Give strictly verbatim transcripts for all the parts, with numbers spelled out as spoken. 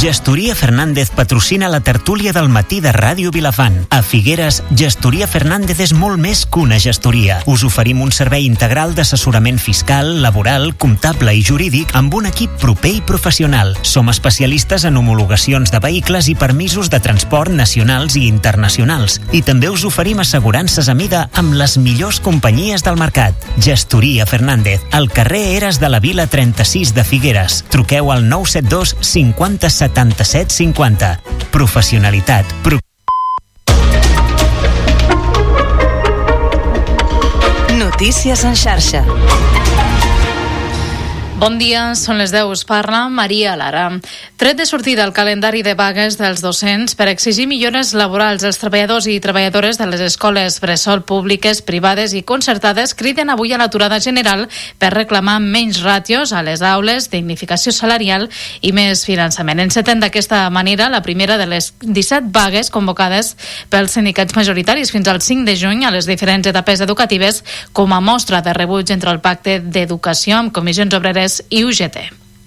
Gestoria Fernández patrocina la tertúlia del matí de Ràdio Vilafant. A Figueres, Gestoria Fernández és molt més que una gestoria. Us oferim un servei integral d'assessorament fiscal, laboral, comptable i jurídic amb un equip proper i professional. Som especialistes en homologacions de vehicles i permisos de transport nacionals i internacionals. I també us oferim assegurances a mida amb les millors companyies del mercat. Gestoria Fernández, al carrer Eres de la Vila trenta-sis de Figueres. Truqueu al nou set dos cinquanta setanta-set cinquanta. Professionalitat. Pro... Notícies en xarxa. Bon dia, són les deu, us parla Maria Lara. Tret de sortida el calendari de vagues dels docents per exigir millores laborals, els treballadors i treballadores de les escoles bressol públiques, privades i concertades criden avui a l'aturada general per reclamar menys ràtios a les aules, dignificació salarial i més finançament. Enceten d'aquesta manera la primera de les disset vagues convocades pels sindicats majoritaris fins al cinc de juny a les diferents etapes educatives com a mostra de rebuig entre el Pacte d'Educació amb comissions obreres i U G T.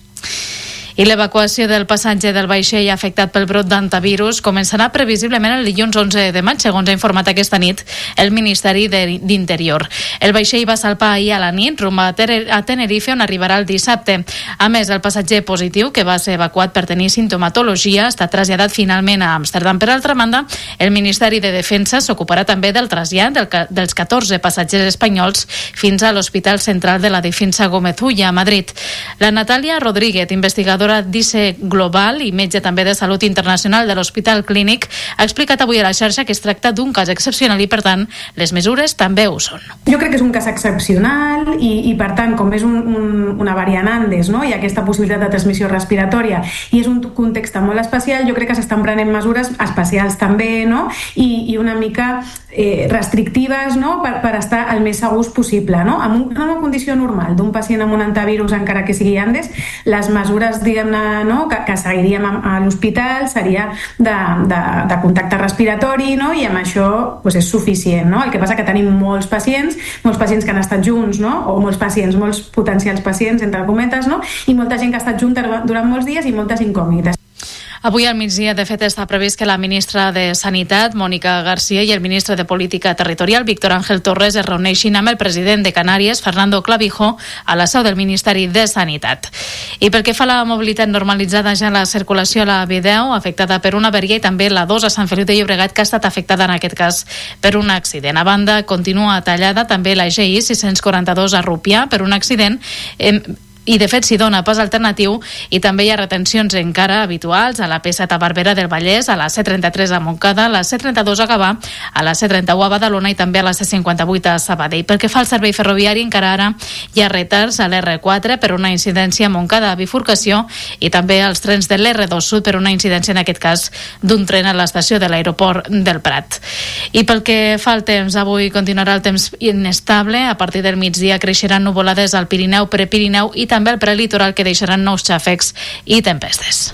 I l'evacuació del passatge del vaixell afectat pel brot d'hantavirus començarà previsiblement el dilluns onze de maig, segons ha informat aquesta nit el Ministeri d'Interior. El vaixell va salpar ahir a la nit rumb a Tenerife, on arribarà el dissabte. A més, el passatger positiu, que va ser evacuat per tenir simptomatologia, està traslladat finalment a Amsterdam. Per altra banda, el Ministeri de Defensa s'ocuparà també del trasllat dels catorze passatgers espanyols fins a l'Hospital Central de la Defensa Gómez Ulla, a Madrid. La Natàlia Rodríguez, investigadora d'I C E Global i metge també de Salut Internacional de l'Hospital Clínic, ha explicat avui a la xarxa que es tracta d'un cas excepcional i, per tant, les mesures també ho són. Jo crec que és un cas excepcional i, i per tant, com és un, un, una variant Andes, no? I aquesta possibilitat de transmissió respiratòria i és un context molt especial, jo crec que s'estan prenent mesures especials també, no? I, i una mica eh, restrictives, no? Per, per estar el més segurs possible, no? En, un, en una condició normal d'un pacient amb un hantavirus, encara que sigui Andes, les mesures, diguem-ne, no? que, que seguiríem a, a l'hospital seria de, de, de contacte respiratori, no? I amb això pues, és suficient, no? El que passa que tenim molts pacients, molts pacients que han estat junts, no? O molts pacients, molts potencials pacients, entre cometes, no? I molta gent que ha estat junta durant molts dies i moltes incògnites. Avui al migdia, de fet, està previst que la ministra de Sanitat, Mònica García, i el ministre de Política Territorial, Víctor Ángel Torres, es reuneixin amb el president de Canàries, Fernando Clavijo, a la seu del Ministeri de Sanitat. I pel que fa a la mobilitat normalitzada, ja la circulació a la B deu, afectada per una avaria, i també la dos a Sant Feliu de Llobregat, que ha estat afectada en aquest cas per un accident. A banda, continua tallada també la G I sis quaranta-dos a Rupià per un accident eh, i de fet s'hi dona pas alternatiu i també hi ha retencions encara habituals a la P set a Barberà del Vallès, a la C trenta-tres a Montcada, a la C trenta-dos a Gavà, a la C trenta-u a Badalona i també a la C cinquanta-vuit a Sabadell. Pel que fa al servei ferroviari, encara ara hi ha retards a l'R quatre per una incidència a Montcada a bifurcació i també als trens de l'R dos Sud per una incidència, en aquest cas, d'un tren a l'estació de l'aeroport del Prat. I pel que fa al temps, avui continuarà el temps inestable. A partir del migdia creixeran nuvolades al Pirineu, Prepirineu i també al prelitoral, que deixaran nous xàfecs i tempestes.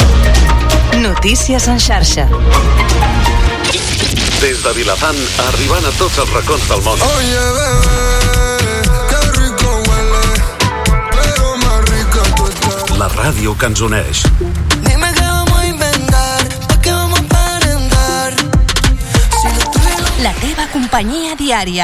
Notícies en xarxa. Des de Vilafant, arribant a tots els racons del món. Oye, bebé, qué rico huele, pero más rica tú estás. La ràdio que ens uneix. Dime qué vamos a inventar, pa' qué vamos a aparentar. Si no tuviera... La teva companyia diària.